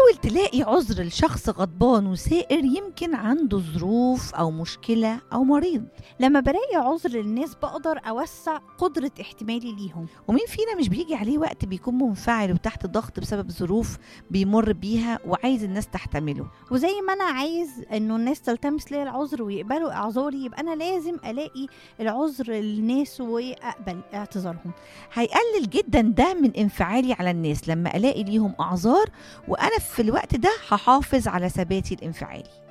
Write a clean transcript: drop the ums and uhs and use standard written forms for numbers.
حاول تلاقي عذر لشخص غضبان وسائر، يمكن عنده ظروف أو مشكلة أو مريض. لما بلاقي عذر للناس بقدر أوسع قدرة احتمالي ليهم. ومين فينا مش بيجي عليه وقت بيكون منفعل وتحت ضغط بسبب ظروف بيمر بيها وعايز الناس تحتمله؟ وزي ما أنا عايز إنه الناس تلتمس لي العذر ويقبلوا إعذاري، يبقى أنا لازم ألاقي العذر للناس وأقبل اعتذارهم. هيقلل جدا ده من انفعالي على الناس لما ألاقي ليهم أعذار، وأنا في الوقت ده هحافظ على ثباتي الانفعالي.